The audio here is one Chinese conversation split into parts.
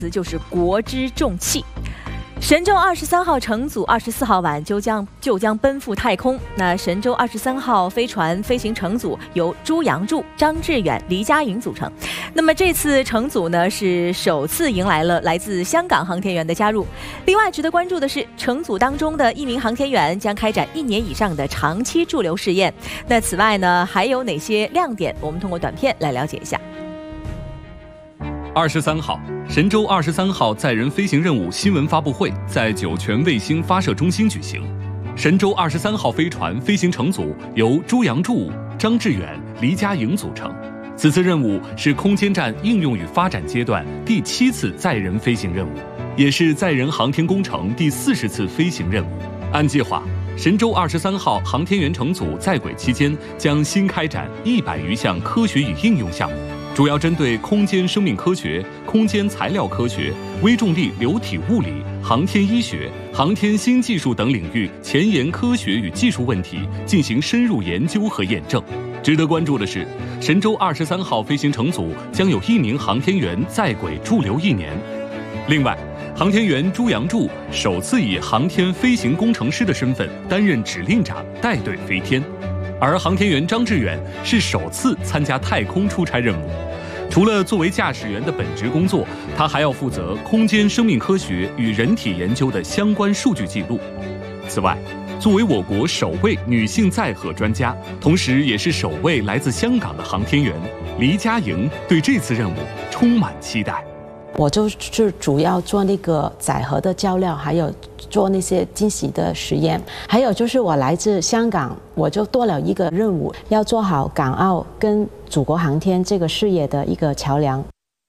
就是国之重器。神舟23号乘组24号晚就将奔赴太空。那神舟23号飞船飞行乘组由朱杨柱、张志远、黎佳莹组成。那么这次乘组呢是首次迎来了来自香港航天员的加入。另外值得关注的是，乘组当中的1名航天员将开展1年以上的长期驻留试验。那此外呢还有哪些亮点？我们通过短片来了解一下。 23号，神舟23号载人飞行任务新闻发布会在酒泉卫星发射中心举行。神舟23号飞船飞行乘组由朱杨柱、张志远、黎佳莹组成。此次任务是空间站应用与发展阶段第7次载人飞行任务，也是载人航天工程第40次飞行任务。按计划，神舟23号航天员乘组在轨期间将新开展100余项科学与应用项目，主要针对空间生命科学、空间材料科学、微重力流体物理、航天医学、航天新技术等领域前沿科学与技术问题进行深入研究和验证。值得关注的是，神舟23号飞行乘组将有1名航天员在轨驻留1年。另外，航天员朱杨柱首次以航天飞行工程师的身份担任指令长，带队飞天。而航天员张志远是首次参加太空出差任务，除了作为驾驶员的本职工作，他还要负责空间生命科学与人体研究的相关数据记录。此外，作为我国首位女性载荷专家，同时也是首位来自香港的航天员，黎佳莹对这次任务充满期待。 我就是主要做那个载荷的较量，还有做那些惊喜的实验，还有就是我来自香港，我就多了一个任务，要做好港澳跟祖国航天这个事业的一个桥梁。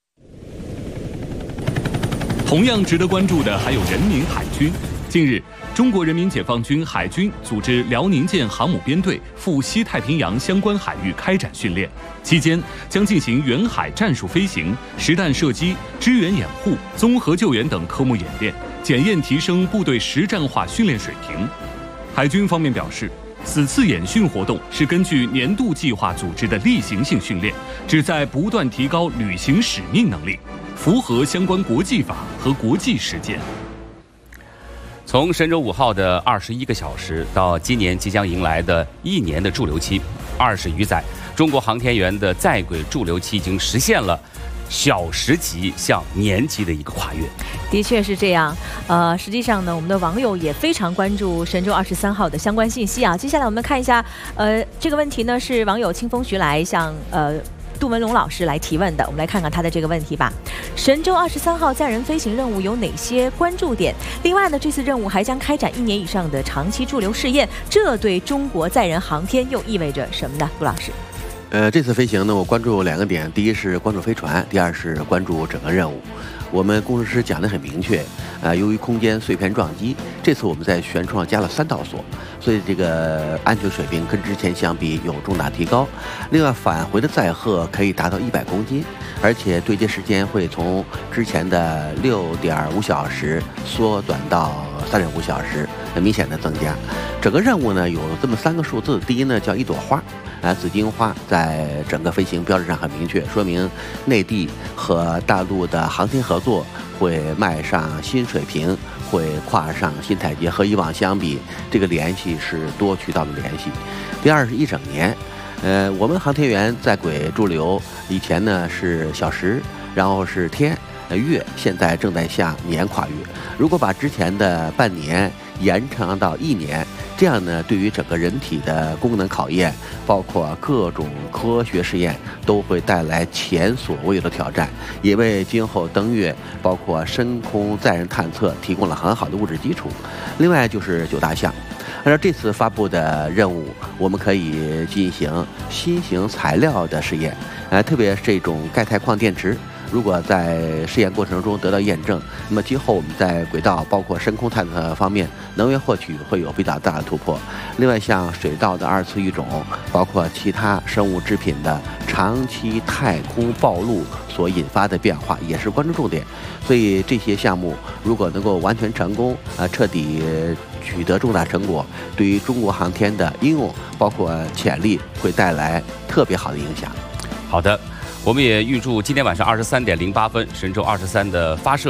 同样值得关注的还有人民海军。近日，中国人民解放军海军组织辽宁舰航母编队赴西太平洋相关海域开展训练，期间将进行远海战术飞行、实弹射击、支援掩护、综合救援等科目演练，检验提升部队实战化训练水平。海军方面表示，此次演训活动是根据年度计划组织的例行性训练，旨在不断提高履行使命能力，符合相关国际法和国际实践。 从神舟5号的21个小时到今年即将迎来的1年的驻留期，20余载，中国航天员的在轨驻留期已经实现了小时级向年级的一个跨越。 的确是这样。实际上呢，我们的网友也非常关注神舟23号的相关信息啊。接下来我们看一下，这个问题呢是网友清风徐来向杜文龙老师来提问的，我们来看看他的这个问题吧。神舟23号载人飞行任务有哪些关注点？另外呢，这次任务还将开展1年以上的长期驻留试验，这对中国载人航天又意味着什么呢？杜老师。 这次飞行呢，我关注2个点，第一是关注飞船，第二是关注整个任务。我们工程师讲得很明确，由于空间碎片撞击，这次我们在舷窗加了3道锁，所以这个安全水平跟之前相比有重大提高。另外，返回的载荷可以达到100公斤，而且对接时间会从之前的6.5小时缩短到3.5小时，明显的增加。整个任务呢有这么3个数字，第一呢叫1朵花。紫荆花在整个飞行标志上很明确，说明内地和大陆的航天合作会迈上新水平，会跨上新台阶。和以往相比，这个联系是多渠道的联系。第二是1整年，我们航天员在轨驻留以前呢是小时，然后是天、月，现在正在向年跨越。如果把之前的半年延长到1年，这样呢，对于整个人体的功能考验，包括各种科学实验，都会带来前所未有的挑战，也为今后登月，包括深空载人探测提供了很好的物质基础。另外就是9大项。按照这次发布的任务，我们可以进行新型材料的试验，特别是这种钙钛矿电池。如果在试验过程中得到验证，那么今后我们在轨道包括深空探测方面，能源获取会有比较大的突破。另外，像水稻的2次育种，包括其他生物制品的长期太空暴露所引发的变化，也是关注重点。所以这些项目如果能够完全成功，彻底取得重大成果，对于中国航天的应用包括潜力会带来特别好的影响。 好的。我们也预祝今天晚上23:08，神舟23的发射